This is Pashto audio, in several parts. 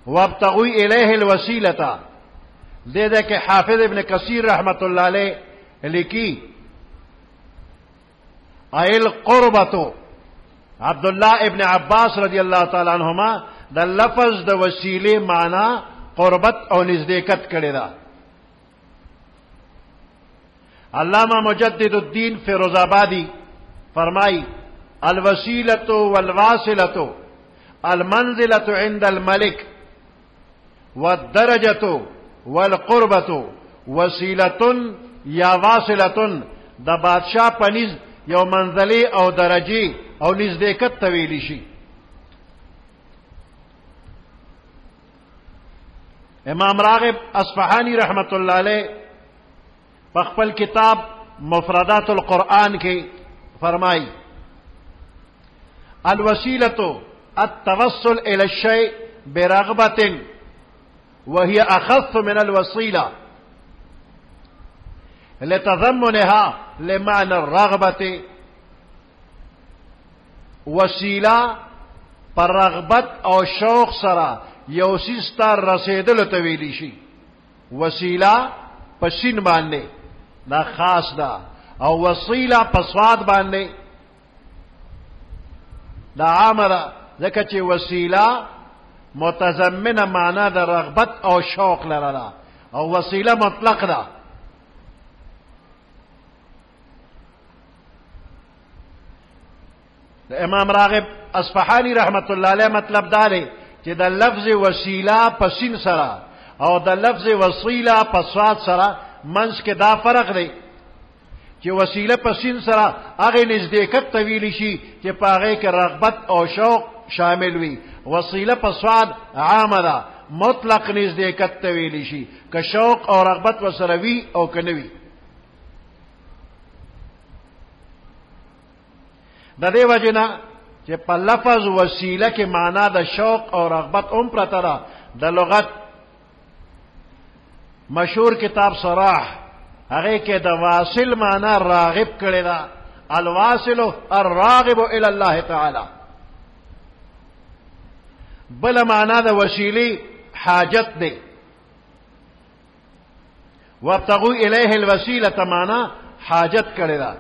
وابتغوا الیہ الوسیلۃ دے دے کہ حافظ ابن کثیر رحمت اللہ علیہ لکھی ایل قربتو عبداللہ ابن عباس رضی اللہ تعالی عنہما دا لفظ دا وسیلے معنی قربت او نزدېکت کړی دا. علامہ مجدد الدین فیروز آبادی فرمائی الوسیلۃ والواصلۃ المنزلۃ عند الملک والدرجۃ والقربۃ وسیلۃ یا واصلۃ د بادشاہ پنیز یو منزلی او درجی او نزدېکت تویلی شي. امام راغب اصفهانی رحمت اللہ علیہ پخپل کتاب مفردات القرآن کے فرمائی الوسیلۃ التوسل الى الشیء برغبۃ وهي اخف من الوسیلہ لتضمنها لمعنى الرغبة. وسیلہ پر رغبت او شوق سرا یو سیز تا رسیدلو تویلی شي. وسیلہ پسین باندې دا خاص دا او وسیلہ پسواد باندې دا عام دا ځکه چې وسیلہ متضمنه معنا د رغبت او شوق لرله او وسیلہ مطلق ده. امام راغب اصفهانی رحمت اللہ علیہ مطلب دا دی چې د لفظ وسیلہ پسین سرا او د لفظ وسیلہ پسواد سرا منس کې دا فرق دی چې وسیلہ پسین سرا هغه نزدېکت طویل شي چې پاغه کې رغبت او شوق شامل وي. وسیلہ پسواد عام ده مطلق نزدېکت طویل شي که شوق او رغبت وسره وي او که نه وي. د دې وجنه چې په لفظ وسیله کې معنا د شوق او رغبت هم پرته ده. د لغت مشهور کتاب صراح هغه کې د واصل معنا راغب کړی ده. الواصل الراغب الى الله تعالی. بل معنا د وسیله حاجت ده. وابتغوا الیه الوسیله معنا حاجت کړی ده.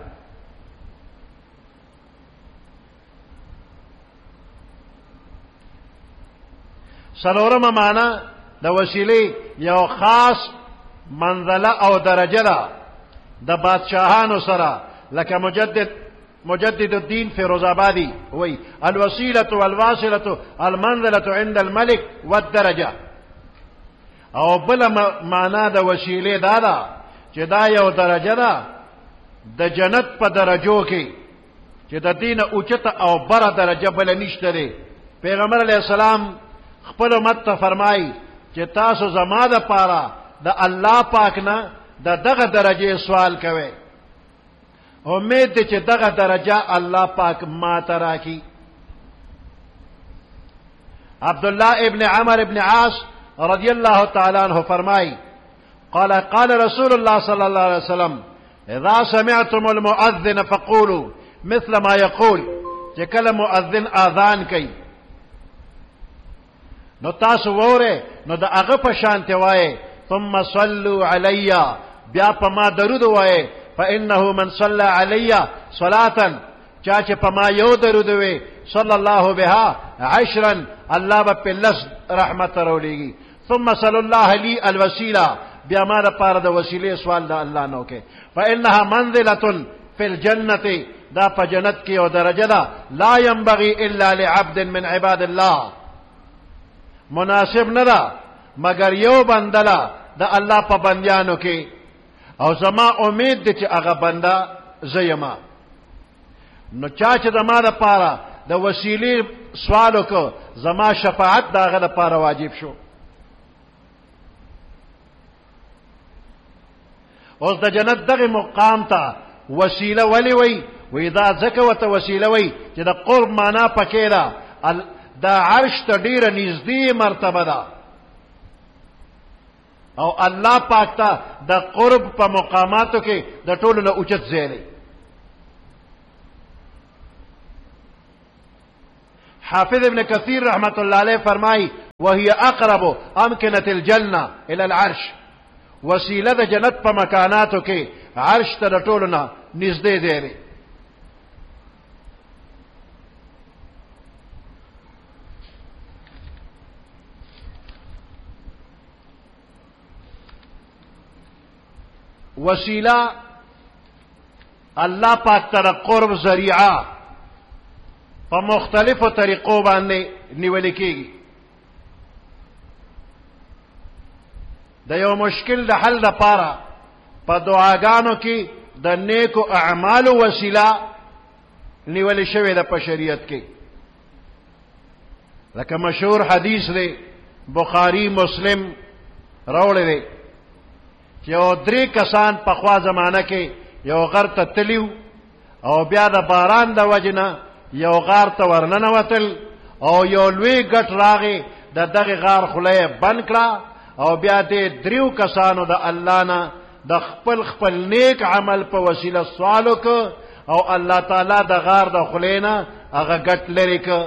سلورم معنا د وسیله یو خاص منزله او درجه ده د بادشاہانو سره لکه مجدد الدین فیروز آبادی وی الوسیلة والواصلة المنزلة عند الملك والدرجه. او بل معنا د وسیله دا ده چې دا یو درجه ده د جنت په درجو کې چې د دین اوچته او بره درجه بل نشته ده. پیغمبر علیہ السلام خپل امت ته فرمایي چې تاسو زما د پاره د الله پاک نه دغه درجه سوال کوئ. امید دی چې دغه درجه الله پاک ما ته راکړي. عبدالله ابن عمر ابن عاص رضی اللہ تعالی عنہ فرمائی قال رسول اللہ صلی اللہ علیہ وسلم اذا سمعتم المؤذن فقولوا مثل ما يقول. چې کله مؤذن اذان کوي نو تاسو وره نو د هغه په شان ته وایي ثم صلوا علی بیا په ما درود وایي فانه من صلى علی صلاه چا چې په ما یو درود وي صلی الله بها عشرا الله به لس رحمت راولېږي. ثم صلی الله لی الوسیله بیا ما د پاره د وسیله سوال د الله نو کې فانها منزله فی الجنه دا په جنت کې او درجه ده لا ينبغي الا لعبد من عباد الله مناسب نه ده مگر یو بندله د الله په بندیانو کې او زما امید دي چې هغه بنده زیما. نو چا چې زما د پاره د وسیلې سوال وکړ زما شفاعت داغه د پاره واجب شو. اوس د جنت دغه مقام ته وسیله ولی وی دا ځکه وته وسیله وی چې د قرب معنا پکې ده دا عرش ته ډیره نږدې مرتبه ده او الله پاک ته د قرب په مقاماتو کې د ټولو نه اوچت ځای دی. حافظ ابن کثیر رحمت اللہ علیہ فرمائی وہی اقرب امکنت الجنہ الى العرش، وسیلہ د جنت په مکاناتو کې عرش ته د ټولو نه نږدې دی. وسیلہ اللہ پاک تر قرب ذریعہ په مختلفو طریقو باندې نیول کېږي. د یو مشکل د حل لپاره په دعاګانو کې د نیکو اعمالو وسیله نیول شوې ده په شریعت کې. لکه مشهور حدیث دی بخاری مسلم راوړی دی چې یو درې کسان په خوا زمانه کې یو غر ته تلیو او بیا د باران د وجنه یو غار ته ورننوتل او یو لوی ګټ راغی د دغه غار خوله بند کړه او بیا دې دریو کسانو د الله نه د خپل نیک عمل په وسیله سوال وکړ او الله تعالی د غار د خوله نه هغه ګټ لري ک.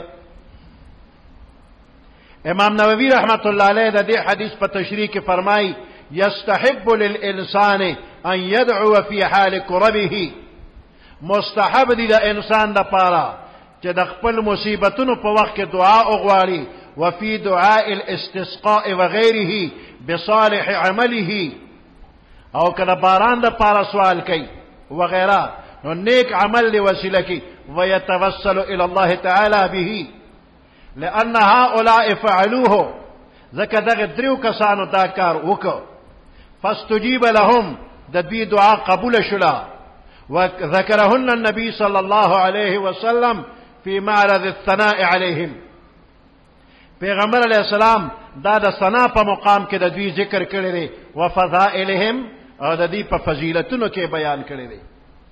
امام نووي رحمت الله علیه د دې حدیث په تشریح کې فرمایي يستحب للإنسان أن يدعو في حال كربه، مستحب دي دا انسان دا پارا چې د خپل مصیبتونو په وخت کې دعا وغواړي، وفي دعاء الاستسقاء وغيره بصالح عمله، او کله باران دا پارا سوال کوي وغیرہ نو نیک عمل دی وسیله کی ويتوسل الى الله تعالى به، لأن هؤلاء فعلوه، ځکه دغه دریو کسانو دا کار وکړ. فاستجیب لهم، د دوی دعا قبول شولا. وذكرهن النبي صلى الله عليه وسلم في معرض الثناء عليهم، پیغمبر علیہ السلام دا د ثنا په مقام کې د دوی ذکر کړی دی، وفضائلهم، او د دوی په فضیلتونو کې بیان کړی دی.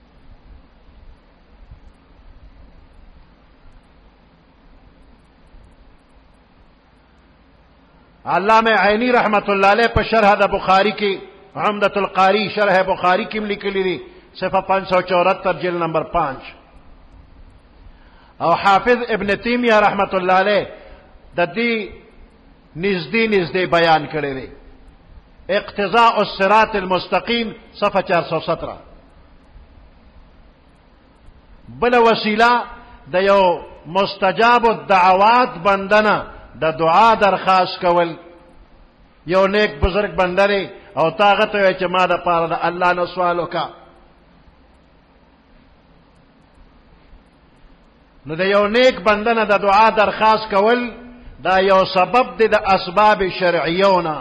علامہ عینی رحمت اللہ علیہ پر شرح دا بخاری کی عمدۃ القاری شرح بخاری کی لکلی دی صفحہ 574 جلد نمبر 5. او حافظ ابن تیمیہ رحمت اللہ علیہ دا دی نزدی بیان کرے دی اقتضاء الصراط المستقیم صفحہ 417. بل وسیلہ دا یو مستجاب الدعوات بندنا د دعا درخواست کول. یو نیک بزرگ بندره او طاقت وی چې ما د پاره د الله نه سوال وکا، نو د یو نیک بندنه د دعا درخواست کول دا یو سبب دی د اسباب شرعیونه.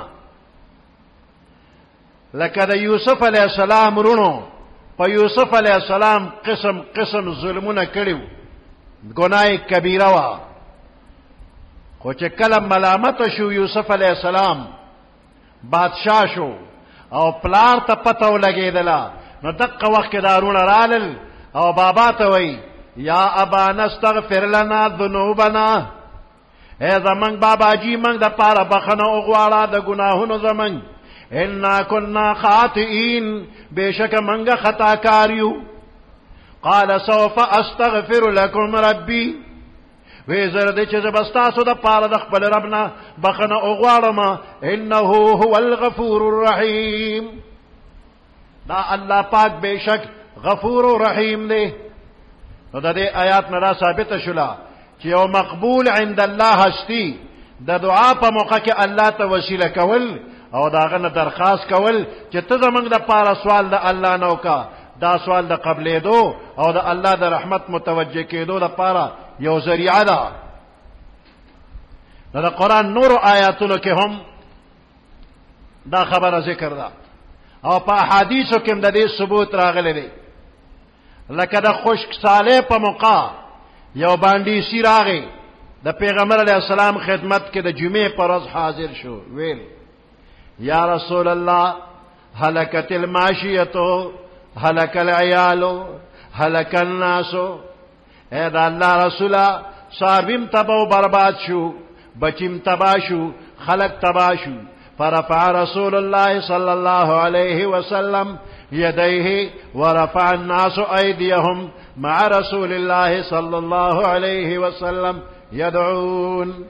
لکه د یوسف علیہ السلام رونو په یوسف علیہ السلام قسم قسم ظلمونه کړیو، ګناه کبیره وا، خو چې کله ملامت شو یوسف علیہ السلام بادشاہ شو او پلار ته پته ولګېدله، نو دقه وخت کې دارونه رالل او بابا ته وی یا ابانا استغفر لنا ذنوبنا، اے زمنګ بابا جی منګ د پاره بخنه وغواړه د ګناهونو زمنګ، انا كنا خاطئین، بشک منګه خطا کاریو. قال سوف استغفر لكم ربي، وی زر دې چې زبستاسو د پاره د خپل ربنا بخنه وغواړم، انه هو الغفور الرحیم، دا الله پاک بشک غفور و رحیم دی. نو د دې آیات نه را ثابت شولا چې یو مقبول عند الله هستی د دعا په موقع کې الله ته وسیله کول او داغه نه درخواست کول چې ته زمونږ د پاره سوال د الله نو کا، دا سوال د قبلېدو او د الله د رحمت متوجه کېدو لپاره یو ذریعہ ده. نو د قرآن نور آیاتونو کې هم دا خبره ذکر ده او په احادیثو کې هم د دې ثبوت راغلی دی. لکه د خشک ساله په موقع یو باندې سی راغی، د پیغمبر علیہ السلام خدمت کې د جمعې پر ورځ حاضر شو، ویل یا رسول الله هلکت الماشیتو هلک العیالو هلک الناسو، اے دا اللہ رسولہ صاحبیم تباو برباد شو، بچیم تبا شو، خلق تبا شو. فرفع رسول الله صلی اللہ علیہ وسلم یدیه ورفع الناس ایدیهم مع رسول الله صلی اللہ علیہ وسلم يدعون.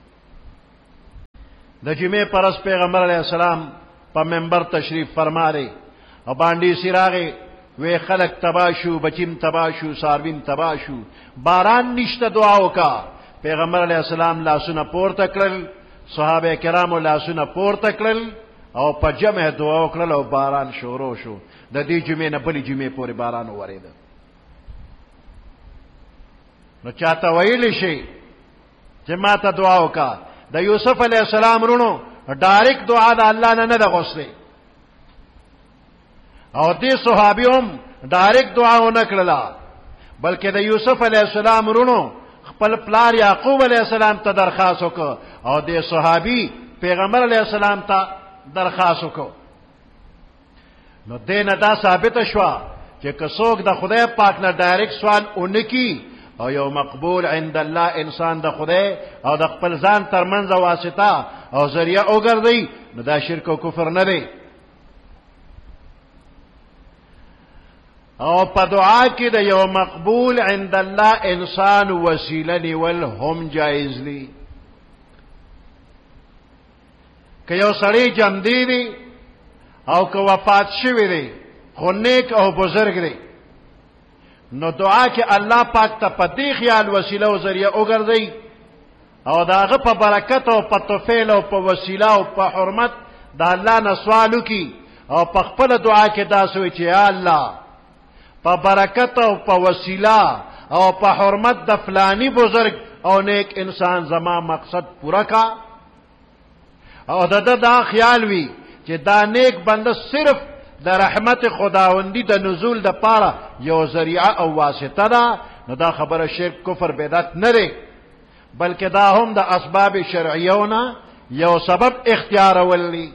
د جمعې پرس پیغمبر علیہ السلام په منبر تشریف فرما دی او باندې سراغه وی خلق تباشو، بچیم تباشو، ساروین تباشو، باران نشته، دعا وکا. پیغمبر علیہ السلام لاسونه پورته کړل، صحابه کرامو لاسونه پورته کړل او په جمع دعا وکړل او باران شروع شو. د دې جمعې نه بلې جمعې پورې باران ورېده. نو چاته ویلی شي چې ما ته دعا وکا. د یوسف علیہ السلام رونو ډایرکټ دعا د الله نه نه ده غوښتې او دې صحابي هم ډایرکټ دعا ونه کړله، بلکې د یوسف علیہ السلام رونو خپل پلار یعقوب علیہ السلام ته درخواست وکړ او دې صحابي پیغمبر علیہ السلام ته درخواست وکړ. نو دینه دا ثابت شوه چې که څوک د خدای پاک نه ډایرکټ سوال اونکی او یو مقبول عند الله انسان د خدای او د خپل ځان ترمنځ واسطه او ذریعہ وګرځي، نو دا شرک او کفر نه دی. او په دعا کې د یو مقبول عند الله انسان وسیله نیول هم جایز دی. که یو سړی جمدی دی او که وفات شوی دی خو نیک او بزرگ دی، نو دعا کې الله پاک ته په دې خیال وسیله او ذریعہ وګرځي او داغه په برکت او په توفیل او په وسیله او په حرمت د الله نه سوال وکي او په خپل دعا کې دا سوي چې یا الله په برکت او په وسیله او په حرمت د فلانی بزرگ او نیک انسان زما مقصد پورا کا. او دا خیال وی چې دا نیک بنده صرف د رحمت خداوندی د نزول د پاره یو ذریعہ او واسطه ده، نو دا خبره شرک کفر بدعت نه دی، بلکې دا هم د اسباب شرعیونه یو سبب اختیار ولی.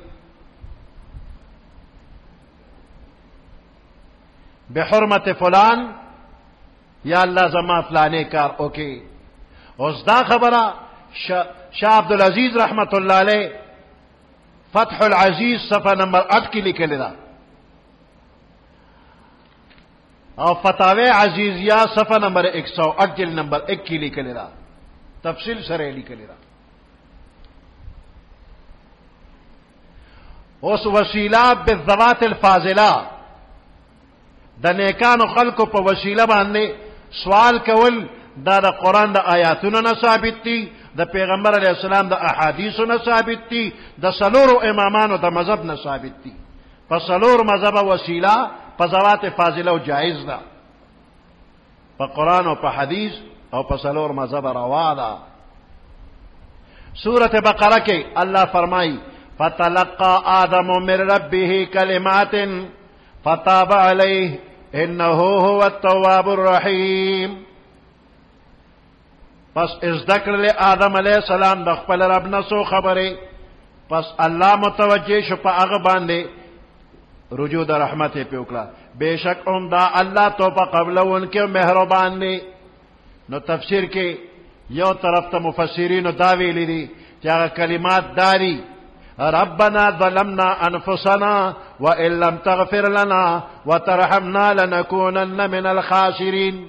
بحرمت فلان، یا الله زما فلانه کار اوکي. اوس دا خبره شاه عبدالعزیز رحمت الله علیه فتح العزیز صفحه نمبر 8 کې لیکل ده او فتاوی عزیزیہ صفحه نمبر 108 جلد نمبر 1 کې لیکل ده، تفصیل سره لیکل ده. اوس وسیله بالذوات الفاضله، د نیکانو خلقو په وسیله باندې سوال کول دا د قرآن د آیاتونو نه ثابت دي، د پیغمبر علیہ السلام د احادیثو نه ثابت دي، د څلورو امامانو د مذهب نه ثابت دي. په څلور مذهب وسیله په ذوات فاضله او جائز ده، په قرآن او په حدیث او په څلور مذهب روا ده. سورۃ بقرہ کې الله فرمایي فتلقى آدم من ربه كلمات فتاب عليه انه هو التواب الرحیم. پس ذکر له آدم علیہ السلام د خپل رب نه سو خبره، پس الله متوجه شو په هغه باندې رجوع د رحمت په وکړه. بیشک هم دا الله توبه قبلون کې مهربان دی. نو تفسیر کې یو طرف ته مفسرین دا ویلي دي چې هغه کلمات داري ربنا ظلمنا انفسنا وان لم تغفر لنا وترحمنا لنكونن من الخاسرين.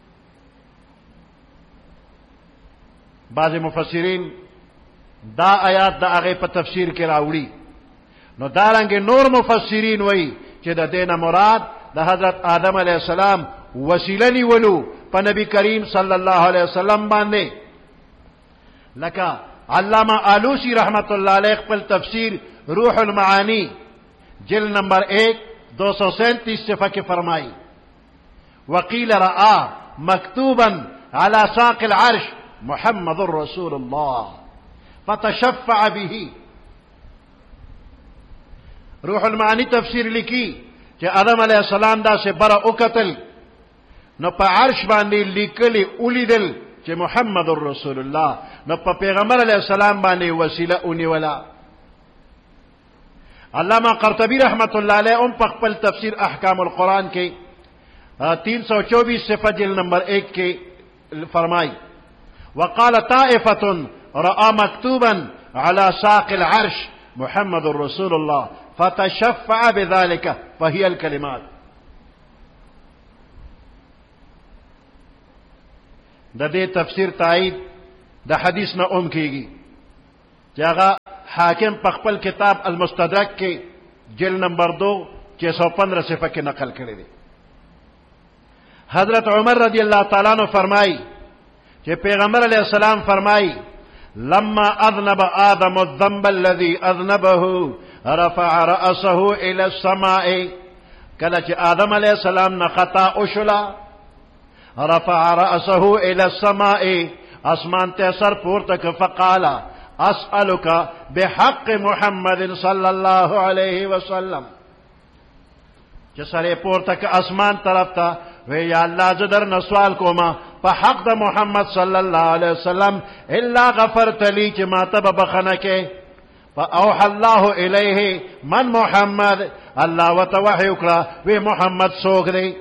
بعض مفسرین دا آیات دا هغه په تفسیر کې راوړي. نو دارنګ نور مفسرین وایي چې د دینه مراد د حضرت آدم علیہ السلام وسیله نیولو په نبی کریم صلی الله علیه وسلم باندې. لکه علامہ آلوسی رحمت اللہ علیہ خپل تفسیر روح المعانی جلد نمبر 1 237 صفحہ کی فرمائی وقیل رآ مکتوبا على ساق العرش محمد رسول اللہ فتشفع به. روح المعانی تفسیر لکی کہ آدم علیہ السلام دا سے برا اکتل نو پا عرش باندې لیکلی اولیدل چې محمد رسول الله، نو په پیغمبر علیہ السلام باندې وسیله اونیولا. علامہ قرطبی رحمت اللہ علیہ ام په خپل تفسیر احکام القرآن کې 324 صفحہ جلد نمبر 1 کې فرمائی وقال طائفة رأى مكتوبا على ساق العرش محمد رسول الله فتشفع بذلك فهي الكلمات. د دې تفسیر تایید د حدیث نه کیږي چې هغه حاکم په خپل کتاب المستدرک کې جلد نمبر 2 615 صفحه کې نقل کړی دی. حضرت عمر رضی اللہ تعالیٰ عنہ فرمائی کہ پیغمبر علیہ السلام فرمائی لما اذنب آدم الذنب الذي اذنبه رفع رأسه الى السماء کله چې آدم علیہ السلام نه خطا وشلا رفع رأسه الى السماء اسمان ته سر پورته فقال اسألك بحق محمد صلی اللہ علیہ وسلم چې سره پورته اسمان طرف ته وی یا اللہ زدر نسوال کوما پا حق دا محمد صلی اللہ علیہ وسلم الا غفرت لی چی ما تب بخنکے فا اوحى اللہ الیہ من محمد اللہ و توحی اکرا وی محمد سوک دے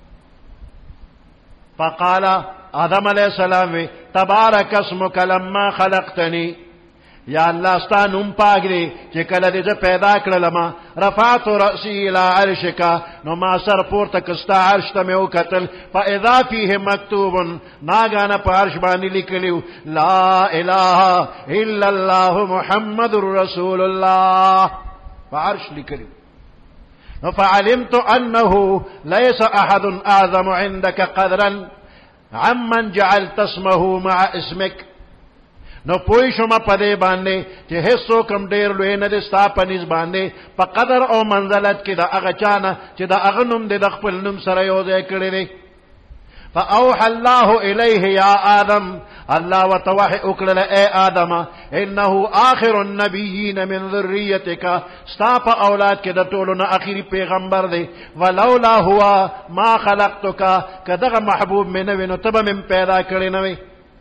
فقال آدم علیہ السلام وی تبارک اسمک لما خلقتنی یا اللہ ستا نم پاک دی چی کل دی زه پیدا کرلما رفعت رأسی الى عرشکا نو ما سر پورتک ستا عرش تا میو کتل فا اذا فیه مکتوب ناگانا پا عرش بانی لکلیو لا الہ الا اللہ محمد رسول اللہ پا عرش لکلیو فعلمت انه ليس احد اعظم عندك قدرا عمن جعلت اسمه مع اسمك نو پوئی شما پدے باندے چی حصو کم دیر لوی ندی ستا پنیز باندے پا قدر او منزلت کی دا اغا چانا چی دا اغا نم دی دا خپل نم سر یوزے کردی دی فا اوحى اللہ الیہ یا آدم اللہ و توحی اکرل اے آدم انہو آخر النبیین من ذریتکا ستا پا اولاد کی دا طولنا اخیری پیغمبر دی ولولا ہوا ما خلقتکا کدغا محبوب میں نوی نو تبا من پیدا کردی نوی.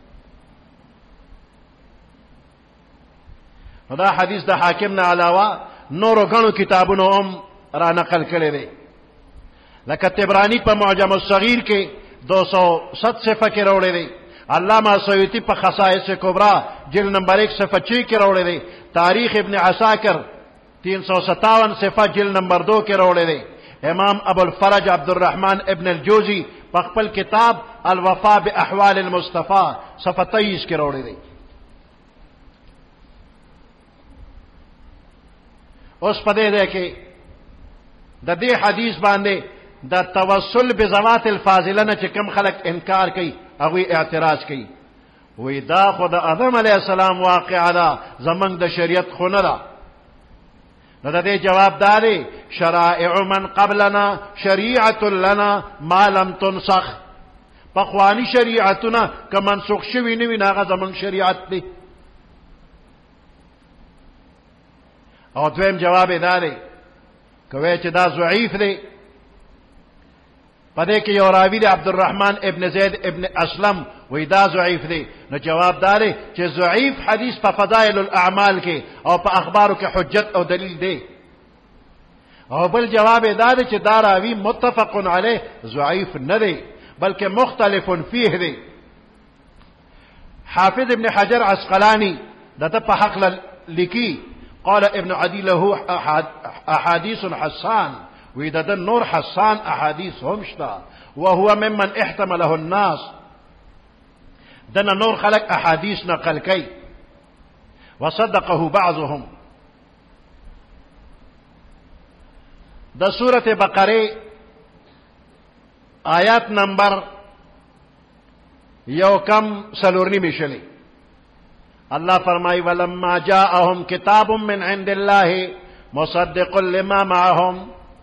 دا حدیث دا حاکم نے علاوہ نورو گنو کتابونو را نقل کرے دے لکہ تبرانی پا معجم الصغیر کے 207 صفحہ کے روڑے دے علامہ سیوطی پا خصائص کبرا جلد نمبر 1 صفحہ 6 کے روڑے دے تاریخ ابن عساکر 357 صفحہ جلد نمبر 2 کے روڑے دے امام ابو الفرج عبد الرحمن ابن الجوزی پا خپل کتاب الوفا باحوال المصطفیٰ صفحہ 23 کے روڑے دے. اس پدے دے کہ دا دے حدیث باندے دا توسل بزوات الفاضلہ چی کم خلق انکار کی اگوی اعتراض کی وی دا خود آدم علیہ السلام واقع دا زمن دا شریعت خوندا نو دا دے جواب دارے شرائع من قبلنا شریعت لنا ما لم تنسخ پخوانی شریعتنا که منسوخ شوی نوی ناغا زمن شریعت دی. اور دویم جواب دارے کہ دا ضعیف دے پدے کہ یو راوی دے عبد الرحمن ابن زید ابن اسلم وی دا ضعیف دے نو جواب دارے کہ ضعیف حدیث پا فضائل الاعمال کے اور پا اخبارو کے حجت او دلیل دے. اور بل جواب دارے کہ دا راوی متفق علیہ ضعیف نہ دے بلکہ مختلف فیہ دے. حافظ ابن حجر عسقلانی دا پا حق لکی قال ابن عدی له احادیث حسان ویدد نور حسان احادیث همشتا وهو ممن احتمله الناس دنا نور خلق احادیث نقل کی وصدقه بعضهم. دا سورة بقرے آیات نمبر یو کم سلورنی مشلی اللہ فرمائی ولما جاءهم کتاب من عند اللہ مصدق لما معهم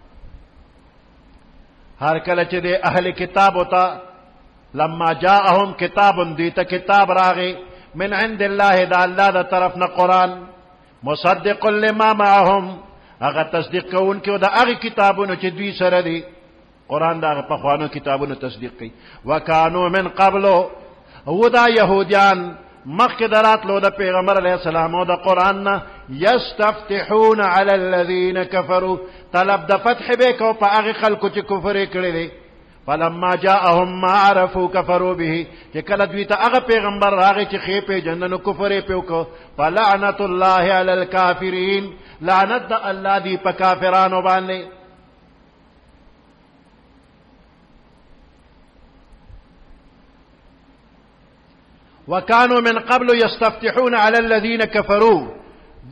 ہر کلچ دے اہل کتاب ہوتا لما جاءهم کتاب دیتا کتاب راغے من عند اللہ دا اللہ دا طرفنا قرآن مصدق لما معهم اگا تصدیق کون کیو دا اگی کتابونو چی دوی سر دی قرآن دا اگا پخوانو کتابونو تصدیق کی وکانو من قبلو او دا یہودیان مقدرات لو دا پیغمبر علیہ السلام و دا قرآن یستفتحون علی الذین کفروا طلب دا فتح بے کو پا اغی خلقو چی کفر کرے دے فلما جاءهم ما عرفوا کفروا به چی کلدویتا اغی پیغمبر راغی چی خیپ جننو کفر پیو کو فلعنت اللہ علی الکافرین لعنت دا اللہ دی پا کافرانو باندے. وكانوا من قبل يستفتحون على الذين كفروا